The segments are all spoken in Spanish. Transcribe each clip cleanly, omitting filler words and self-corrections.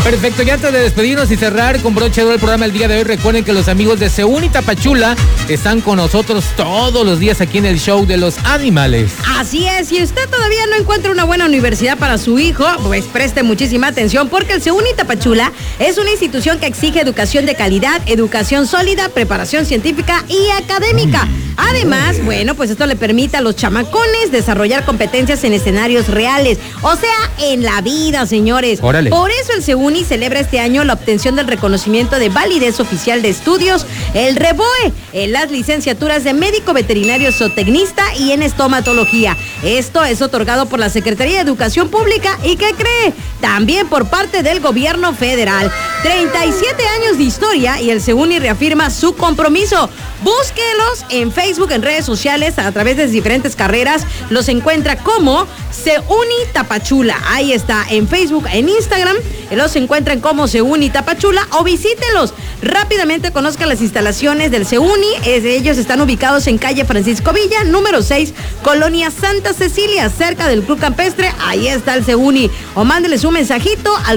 Perfecto, ya antes de despedirnos y cerrar con broche de oro el programa el día de hoy, recuerden que los amigos de Seúl y Tapachula están con nosotros todos los días aquí en el show de los animales. Así es, si usted todavía no encuentra una buena universidad para su hijo, pues preste muchísima atención porque el Seúl y Tapachula es una institución que exige educación de calidad, educación sólida, preparación científica y académica. Además, bueno, pues esto le permite a los chamacones desarrollar competencias en escenarios reales, o sea, en la vida, señores. Órale. Por eso el CEUNI celebra este año la obtención del reconocimiento de validez oficial de estudios, el REVOE, en las licenciaturas de médico veterinario zootecnista y en estomatología. Esto es otorgado por la Secretaría de Educación Pública y ¿qué cree? También por parte del gobierno federal. 37 años de historia y el CEUNI reafirma su compromiso. Búsquelos en Facebook, en redes sociales, a través de diferentes carreras. Los encuentra como CEUNI Tapachula. Ahí está, en Facebook, en Instagram. Los encuentran como CEUNI Tapachula o visítelos. Rápidamente conozcan las instalaciones del CEUNI. Ellos están ubicados en calle Francisco Villa, número 6, Colonia Santa Cecilia, cerca del Club Campestre. Ahí está el CEUNI. O mándeles un mensajito al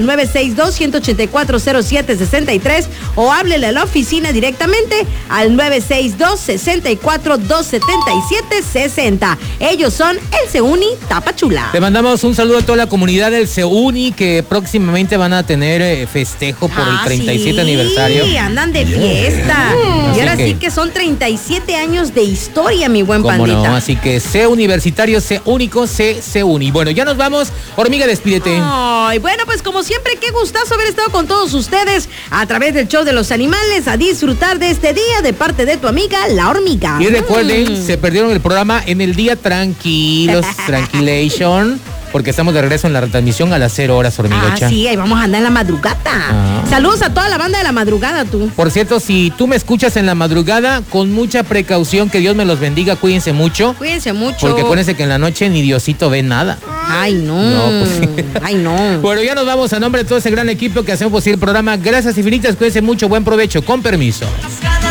962-184-0763 o háblele a la oficina directamente al 962-64-277-60. Ellos son el CEUNI Tapachula. Te mandamos un saludo a toda la comunidad del CEUNI que próximamente van a tener festejo por el 37 aniversario. Sí, andan de fiesta. Y ahora sí que son 37 años de historia, mi buen pandita. No, así que sé universitario, sé único, sé CEUNI. Bueno, ya nos vamos. Hormiga, despídete. Ay, bueno, pues como siempre, qué gustazo haber estado con todos ustedes a través del show de los animales, a disfrutar de este día de parte de tu amiga, la hormiga. Y recuerden, se perdieron el programa en el día tranquilos, tranquilation, porque estamos de regreso en la retransmisión a las 0 horas, hormigocha. Sí, ahí vamos a andar en la madrugada. Saludos a toda la banda de la madrugada, tú. Por cierto, si tú me escuchas en la madrugada, con mucha precaución, que Dios me los bendiga, cuídense mucho. Cuídense mucho. Porque acuérdense que en la noche ni Diosito ve nada. Ay, no. No, pues sí. Ay, no. Bueno, ya nos vamos a nombre de todo ese gran equipo que hacemos posible el programa. Gracias infinitas, cuídense mucho, buen provecho, con permiso.